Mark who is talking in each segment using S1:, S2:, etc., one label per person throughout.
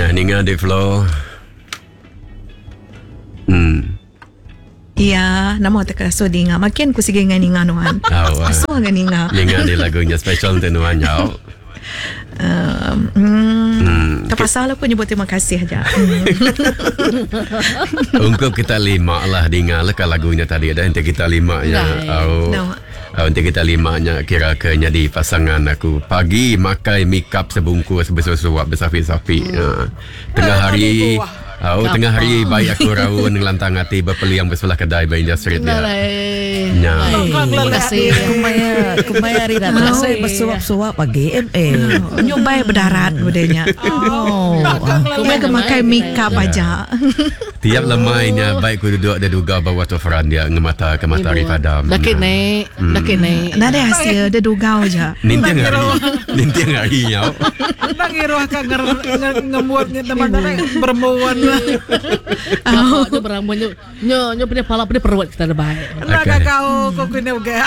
S1: Ninga di flow.
S2: Ya, nama teka so dinga. Makin ku sige nga ninga nuan. So nga ninga.
S1: Ninga di lagunya special tenuan yao.
S2: Kapasal aku nyebut terima kasih aja.
S1: Ungkap kita lima lah dinga lah lagunya tadi ada nanti kita lima nya. Nanti kita limanya kira ke jadi pasangan aku pagi makai makeup sebungkus besar-besar bersapi-sapi. Tengah hari tengah hari baik aku raun ngelantang hati berpeliang bersebelah kedai by industri dia.
S3: Terima kasih. Kumaya hari dah. Saya bersuap-suap pagi.
S2: Nyobai berdarat budenya. Kumaya kemakai makeup aja.
S1: Tiap lemainya baik ku duduk ada duga bawa tufaran dia ngemata ke matahari padam.
S3: Dakit naik.
S2: Nada hasil dia duga aja.
S1: Nintiang hari nyau.
S4: Nangiruh ka ngemuatnya teman-teman bermuan.
S3: Nyo berambut nyo punya pala punya perut kita ada baik.
S4: Naga kau kena uga.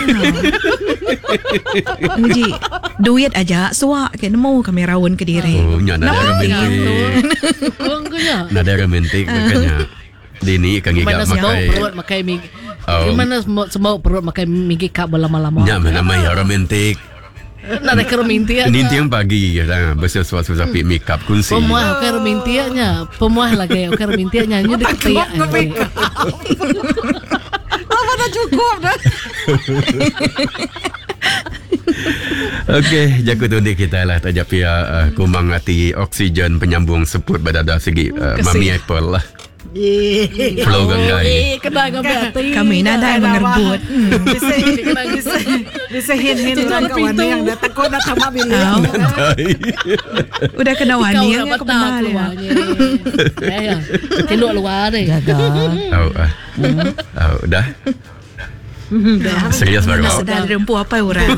S2: Muji duit aja suak ke nemu kami rawon ke diri.
S1: Nya nada romantik. Nada romantik makanya. Dini kang iga makai
S3: perut makai migi. Gimana semua perut makai migi kap berlama-lama.
S1: Nya mana mai romantik.
S3: Nak ada romantik.
S1: Nintiang pagi ya bersesuatu sapi makeup kunci.
S3: Pemuah ke romantiknya. Pemuah lagi ke romantiknya nyu dekat tiak.
S4: Apa dah cukup dah.
S1: Okey, jago tundi kita lah tajapia kumang hati oksigen penyambung seput badada segi Mami Apple lah. Flow ganggai.
S3: Kena hati.
S2: Kami nada yang mengerbut.
S4: Bisa hin-hin dengan kawan yang dah takut dah sama bilang.
S2: Udah kena wani yang aku kenal
S3: ya. Tinduk luar deh.
S2: Jaga.
S1: Udah. Serius baru.
S2: Sedar rempu apa orang.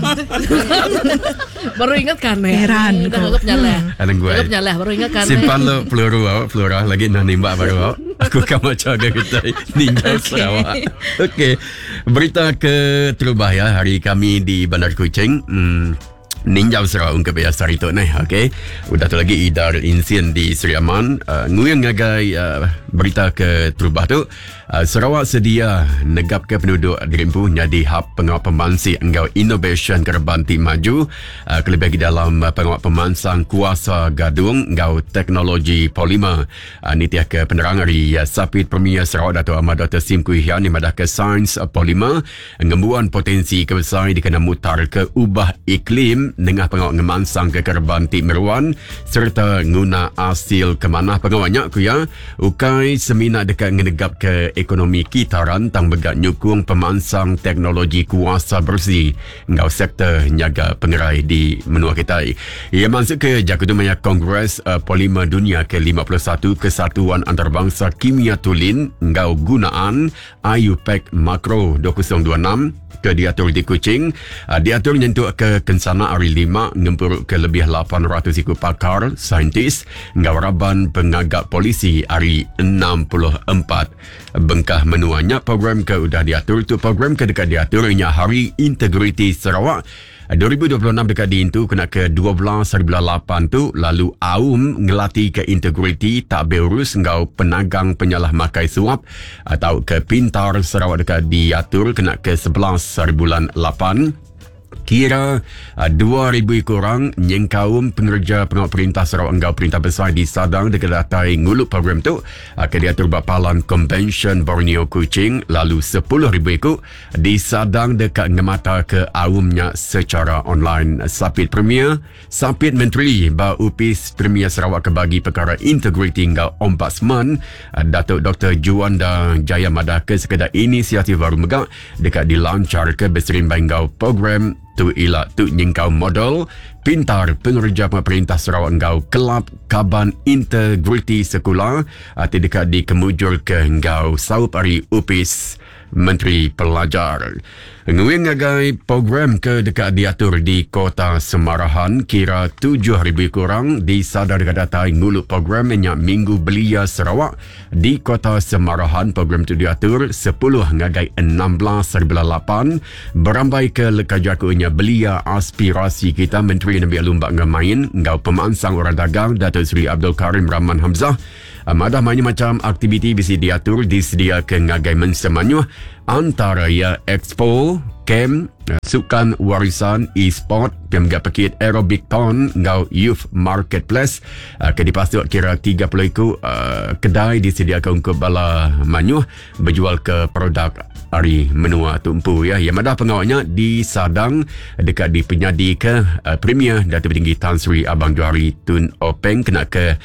S3: Baru ingat kan
S2: Heran.
S3: Dah penyaleh.
S1: Alang gue.
S3: Penyaleh baru ingat kan.
S1: Simpan lo peluru lagi nak nimbak baru. Aku kamu jaga kita ninja Sarawak. Okey. Berita ke Terubaya hari kami di Bandar Kuching. Ninja Sarawak ungkap ya sarito nih, okey. Udah tu lagi idar insiden di Seri Aman. Nguyang ngagai berita ke Terubah tu. Sarawak sedia negap ke penduduk dirimpu jadi hub pengawal pemansi engkau innovation kerbanti maju kelebih dalam pengawal pemansang kuasa gadung engkau teknologi polimer ni tiak ke penerang hari Sapit Premier Sarawak Dato' Ahmad Dr. Sim Kuihian ni madah ke sains polimer ngembuan potensi kebesar dikena mutar ke ubah iklim dengan pengawal ngemansang ke kerbanti meruan serta guna hasil kemanah pengawalnya kuya ukai semina dekat ngenegap ke ekonomi kitaran tang begat nyukung pemansang teknologi kuasa bersih ngau sektor nyaga pengerai di menua kita. Ia masuk ke Jakudumaya Kongres Polimer Dunia ke-51 Kesatuan Antarabangsa Kimia Tulin ngau gunaan IUPAC Makro 2026 ke diatur di Kuching. Diatur nyentuh ke kensana hari 5 ngempuruk ke lebih 800 ikut pakar saintis ngau raban pengagak polisi hari 64. Bengkah menuanya program ke udah diatur tu program ke dekat diaturnya Hari Integriti Sarawak 2026 dekat diintu kena ke 12/8 tu lalu AUM ngelatih ke integriti tak berurus ngau penagang penyalah makai suap atau ke Pintar Sarawak dekat diatur kena ke 11/8 kira 2,000 korang nyengkaum pengerja pengawal perintah Sarawak Enggau Perintah Besar di Sadang dekat datai nguluk program tu ke diatur Bapalan Convention Borneo Kuching lalu 10,000 ikut di Sadang dekat ngemata ke awumnya secara online. Sapit Premier Sapit Menteri Ba Upis Premier Sarawak kebagi perkara integriti Enggau Ombudsman Datuk Dr. Juanda Jaya Madah ke sekedar inisiatif baru megak dekat dilancar ke beserin Enggau program tu ila tu nyengkau modal pintar pengerja pemerintah Sarawak Enggau kelab kaban integriti sekolah atau dekat di kemujur ke Enggau Saup Ari Upis Menteri Pelajar. Nguyen ngagai program ke dekat diatur di Kota Semarahan kira 7,000 kurang di sadar kadatai ngulu program yang Minggu Belia Sarawak di Kota Semarahan. Program tu diatur 10 ngagai 16/8 berambai ke lekajakunya belia aspirasi kita Menteri Nabi Alumbak ngamain ngau pemansang orang dagang Datuk Seri Abdul Karim Rahman Hamzah. Madah macam aktiviti bisa diatur disedia ke ngagai mensemanyuh antara ya expo, camp, sukan warisan, e-sport, pemga pakit aerobic con, ngau youth marketplace. Ke dipasuk kira 30 kedai disediakan untuk bala manyuh berjual ke produk hari menua tumpu ya. Yang madah pengawalnya di Sadang dekat di penyadi ke Premier Datuk Tinggi Tan Sri Abang Johari Tun Openg kena ke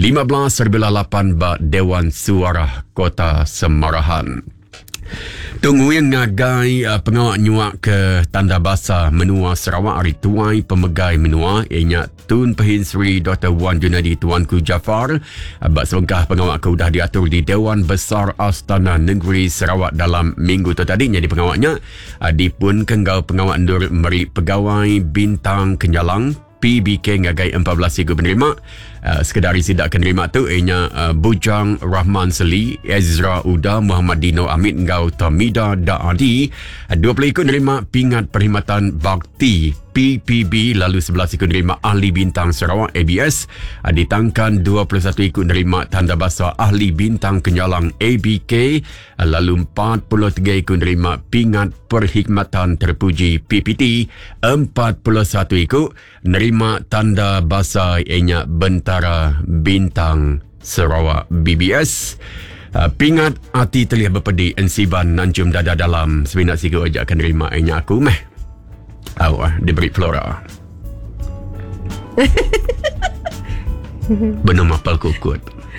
S1: 15/8 ba Dewan Suara Kota Semarahan. Tunggu yang ngagai pengawak nyuak ke Tanda Basah Menua Sarawak hari tuai pemegai menua ianya Tun Pehin Sri Dr. Wan Junadi Tuanku Jafar. Bak selengkah pengawak ke udah diatur di Dewan Besar Astana Negeri Sarawak dalam minggu tu tadi. Jadi pengawaknya dipun kenggau pengawak Nur Meri Pegawai Bintang Kenyalang PBK ngagai 14 penerima. Sekedari sidak penerima tu ianya Bujang Rahman Seli, Ezra Uda, Muhammad Dino Amit ngau Tamida Daadi. 20 penerima pingat perkhidmatan bakti PPB, lalu 11 penerima ahli bintang Sarawak ABS. Ditangkan 21 penerima tanda basah ahli bintang Kenyalang ABK, lalu 43 penerima pingat perkhidmatan terpuji PPT, 41 nerima tanda basah ianya Bentara Bintang Sarawak BBS. Pingat hati terlihat berpedi ensiban nanjum dada dalam sebenarnya siku ajak akan nerima ianya aku meh. Diberi Flora. Benar mapal kukut.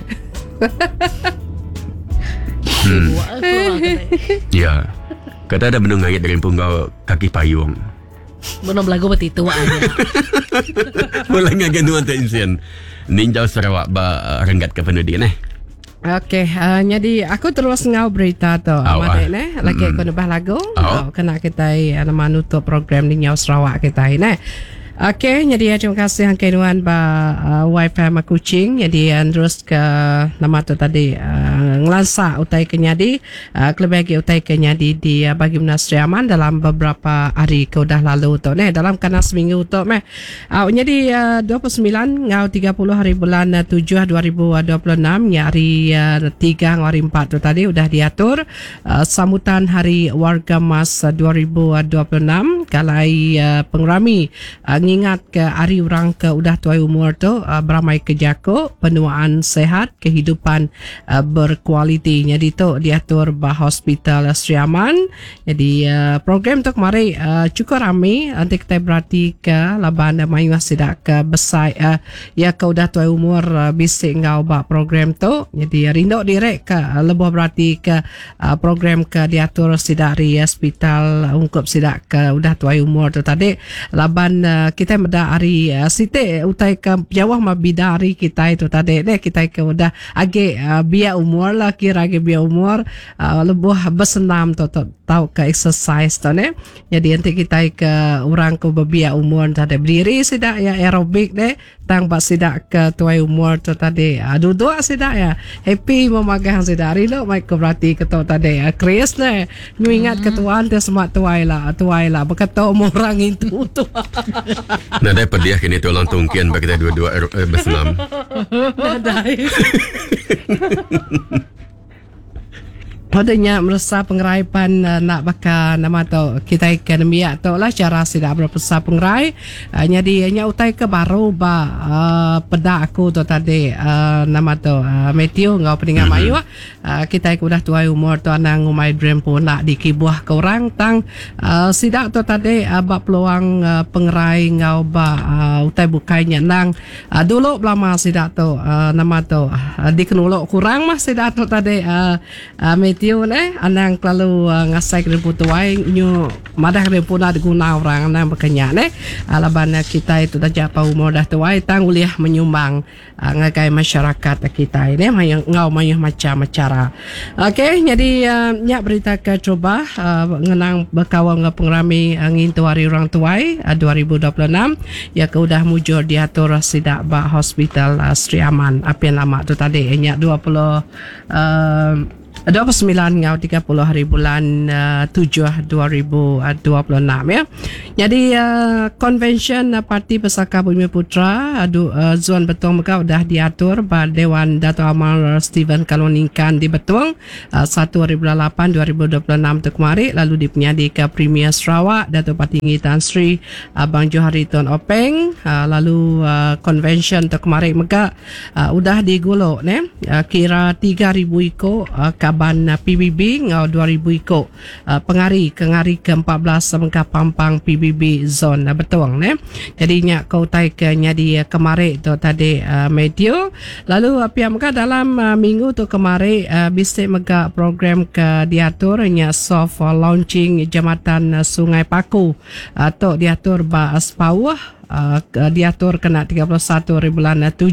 S1: Ya. Kata ada benung ngait dengan punggau kaki payung.
S3: Benar belagu beti tua aja.
S1: Mulai ngagan nuan tak insien. Ninja Sarawak ba renggat ke penudi
S4: Okey, jadi aku terus ngau berita tu. Amat lagi aku nubah lagu. Kena kita nama nutup program di Nyau Sarawak kita ini. Okey, jadi terima kasih angkai nuan ba wifi mak kucing. Jadi terus ke nama tu tadi ngelansa utai kenyadi, kelebagi utai kenyadi di bagi Menasri Aman dalam beberapa hari ke udah lalu tu dalam kana seminggu tu jadi 29 ngau 30 hari bulan 7 2026 hari 3 hari 4 tu tadi udah diatur sambutan hari warga Mas 2026 kalai pengrami ngingat ke hari orang ke udah tuai umur tu beramai ke jako penuaan sehat kehidupan berkualiti. Jadi tu diatur bah hospital Sri Aman. Jadi program tu kemarin cukup ramai. Nanti kita berarti ke laban mayuah sidak ke besar ya ke udah tuai umur bisik ngau bah program tu. Jadi rindu direk ke lebih berarti ke program ke diatur sidak di hospital ungkup sidak ke udah tuai umur tu tadi laban kita meda hari site utai ke jawah mabida hari kita itu tadi kita ke udah age biar umur lah kira age biar umur lebih bersenam tu tahu ke exercise tu jadi nanti kita ke orang ke biar umur tadi berdiri sidak ya aerobik tang bak sidak ke tuai umur tu tadi duduk sidak ya happy memagang sidak hari lo mai ke berarti ke tu tadi Chris ingat ketuaan tu semua tuai lah berkata umur orang itu tu.
S1: Nah, dah pediah kini tu orang tungkian bagi kita dua-dua bersenam.
S4: Padanya merasa pengeraipan nak bakal nama tu kita akademi tu lah cara sidak berpesa pengerai jadi nya utai ke baru peda aku tu tadi nama tu Matthew ngau peningan mayu kita udah tuai umur tu anang umai dream pun nak dikibuah ke orang tang sidak tu tadi bak peluang pengerai ngau utai bukainya nang dulu lama sidak tu nama tu dikenulok kurang mah sidak tu tadi Matthew Matthew anang kelalu ngasai kena putuai nyu madah kena pun ada guna orang anang berkenyak alaban kita itu dah japa umur dah tuai tang uliah menyumbang ngagai masyarakat kita ini ngau mayuh macam cara. Okey, jadi nyak berita ke coba ngenang berkawal ngau pengrami ngintu hari orang tuai 2026 ya ke udah mujur diatur sidak ba hospital Sri Aman apa yang lama tu tadi nyak 29 ngau 30 hari bulan 7 2026 ya. Jadi convention Parti Pesaka Bumi Putra Zuan Betong Megau dah diatur ba Dewan Dato' Amar Steven Kaloningkan di Betong 1 hari bulan 8 2026 tu kemarin, lalu dipenyadi ke Premier Sarawak Dato' Patinggi Tan Sri Abang Johari Tun Openg, lalu convention tu kemarin Megau udah digulok kira 3,000 ikut kaban PBB ngau 2,000 ikut pengari kengari ke-14 mengka pampang PBB zone Betong jadi nyak kau tai ke nyadi kemarin tu tadi medio, lalu pihak meka dalam minggu tu kemarin bisik mega program ke diatur nyak soft launching Jambatan Sungai Paku atau diatur ba Aspawah diatur kena 31 hari bulan 7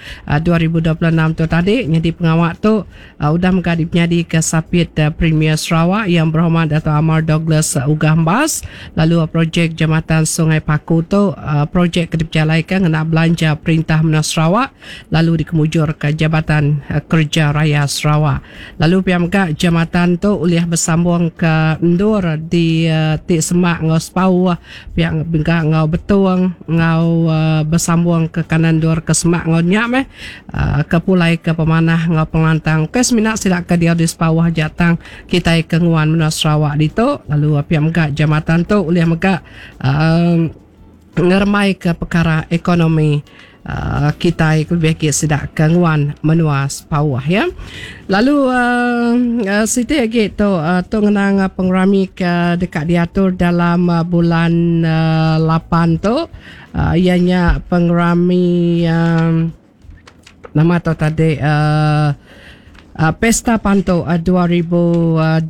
S4: 2026 tu tadi. Jadi pengawak tu udah menjadi ke Sapit Premier Sarawak yang berhormat Dato' Amar Douglas Ugah Mbas. Lalu projek Jambatan Sungai Paku tu projek diperjalankan kena belanja Perintah Menang Sarawak lalu dikemujur ke Jabatan Kerja Raya Sarawak. Lalu pihak jambatan tu uliah bersambung ke Ndur di Tik Semak ngau Sepau, pihak ngau Betung ngau bersambung ke kanan dur ke Semak ngau Nyak ke Pulai ke Pemanah ngau Penglantang ke Seminak silak ke dia di Sepawah Jatang kita ke Nguan Menang Sarawak dito. Lalu pihak megak jambatan tu uliah megak ngermai ke perkara ekonomi kita lebih sedak kenguan menua Sepawah ya. Lalu siti lagi tu ngenang pengrami ke dekat diatur dalam bulan 8 tu ianya pengrami nama tu tadi Pesta Panto 2026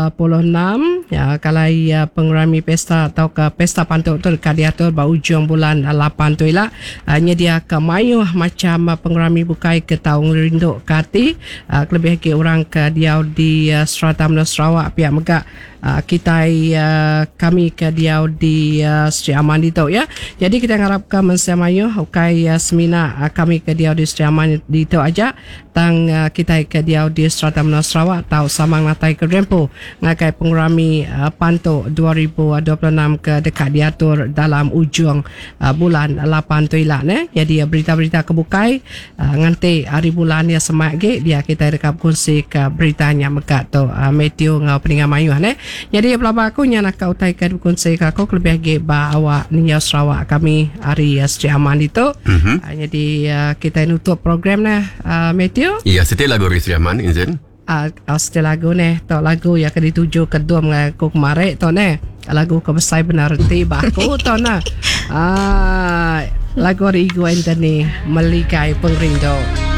S4: ya. Kalau pengrami pesta atau ke Pesta Panto tu dekat diatur ba ujung bulan 8 tu ialah dia ke mayuh macam pengrami bukai ke tahun rinduk kati lebih ke orang ke dia di Strata Menang Sarawak pihak megak kita kami ke dia di Sri Aman itu ya. Jadi kita harapkan mensemayuh ukai semina kami ke dia di Sri Aman itu aja tang kita ke dia di Strata Menang Sarawak tahu samang natai ke rempo ngakai pengrami Panto 2026 ke dekat diatur dalam ujung bulan 8 tu ilah Jadi berita-berita kebukai nganti hari bulan dia semak dia kita rekap kongsi ke beritanya mekat tu Matthew ngau peningan mayuh Jadi pelabak aku nak kau taikan kongsi ke aku lebih lagi ba awak Ninja Sarawak kami hari Sri Aman itu. Jadi kita nutup program Matthew.
S1: Iya, setelah lagu Sri Aman Inzin.
S4: Setelah lagu to lagu yang dituju kedua mengaku kemarin to lagu kebesai benar tiba aku to lagu Rigo Anthony Melikai Pengrindo.